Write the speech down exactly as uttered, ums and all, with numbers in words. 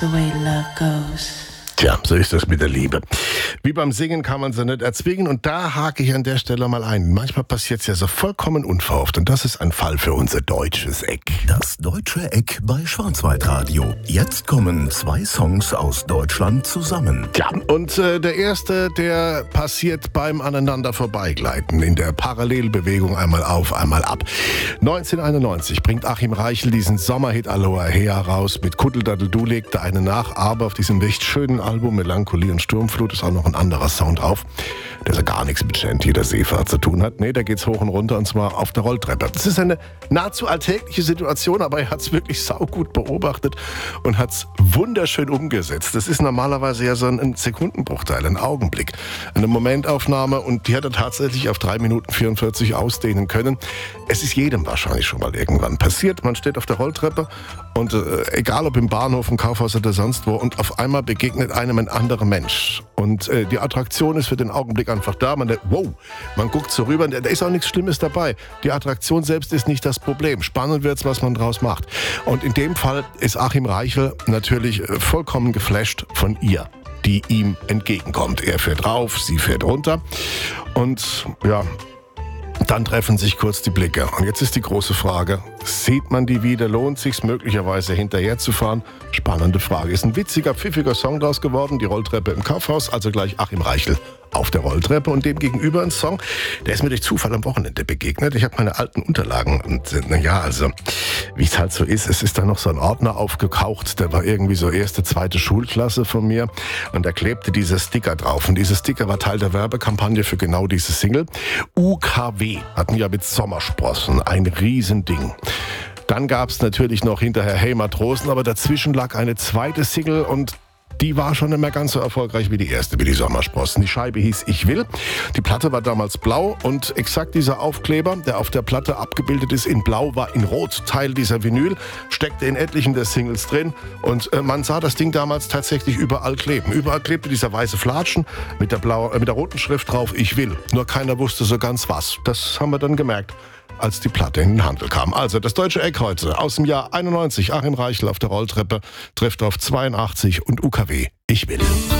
The way love goes. Tja, so ist das mit der Liebe. Wie beim Singen kann man sie nicht erzwingen und da hake ich an der Stelle mal ein. Manchmal passiert es ja so vollkommen unverhofft und das ist ein Fall für unser deutsches Eck. Das Deutsche Eck bei Schwarzwaldradio. Jetzt kommen zwei Songs aus Deutschland zusammen. Tja, und äh, der erste, der passiert beim Aneinander vorbeigleiten, in der Parallelbewegung einmal auf, einmal ab. neunzehnhunderteinundneunzig bringt Achim Reichel diesen Sommerhit Aloha Hea raus mit Kuddeldaddel-Du legte eine nach, aber auf diesem recht schönen Album Melancholie und Sturmflut ist auch noch ein anderer Sound auf, der so gar nichts mit Shanty der Seefahrt zu tun hat. Nee, da geht's hoch und runter und zwar auf der Rolltreppe. Das ist eine nahezu alltägliche Situation, aber er hat's wirklich saugut beobachtet und hat's wunderschön umgesetzt. Das ist normalerweise ja so ein Sekundenbruchteil, ein Augenblick, eine Momentaufnahme und die hat er tatsächlich auf drei Minuten vierundvierzig ausdehnen können. Es ist jedem wahrscheinlich schon mal irgendwann passiert. Man steht auf der Rolltreppe und äh, egal ob im Bahnhof, im Kaufhaus oder sonst wo und auf einmal begegnet einem ein anderer Mensch. Und äh, die Attraktion ist für den Augenblick einfach da. Man denkt, wow, man guckt so rüber, da ist auch nichts Schlimmes dabei. Die Attraktion selbst ist nicht das Problem. Spannend wird's, was man draus macht. Und in dem Fall ist Achim Reichel natürlich äh, vollkommen geflasht von ihr, die ihm entgegenkommt. Er fährt rauf, sie fährt runter. Und ja, dann treffen sich kurz die Blicke. Und jetzt ist die große Frage, sieht man die wieder? Lohnt sich's möglicherweise hinterher zu fahren? Spannende Frage. Ist ein witziger, pfiffiger Song draus geworden, die Rolltreppe im Kaufhaus, also gleich Achim Reichel auf der Rolltreppe und dem gegenüber ein Song, der ist mir durch Zufall am Wochenende begegnet. Ich habe meine alten Unterlagen und naja, also wie es halt so ist, es ist da noch so ein Ordner aufgekaucht, der war irgendwie so erste, zweite Schulklasse von mir und da klebte dieser Sticker drauf und dieser Sticker war Teil der Werbekampagne für genau diese Single. U K W hatten ja mit Sommersprossen ein Riesending. Dann gab es natürlich noch hinterher Hey Matrosen, aber dazwischen lag eine zweite Single und die war schon nicht mehr ganz so erfolgreich wie die erste, wie die Sommersprossen. Die Scheibe hieß Ich will. Die Platte war damals blau und exakt dieser Aufkleber, der auf der Platte abgebildet ist in blau, war in rot Teil dieser Vinyl, steckte in etlichen der Singles drin und äh, man sah das Ding damals tatsächlich überall kleben. Überall klebte dieser weiße Flatschen mit der, blauen, äh, mit der roten Schrift drauf Ich will. Nur keiner wusste so ganz was. Das haben wir dann gemerkt, als die Platte in den Handel kam. Also das Deutsche Eck heute aus dem Jahr einundneunzig. Achim Reichel auf der Rolltreppe trifft auf zweiundachtzig und U K W Ich will.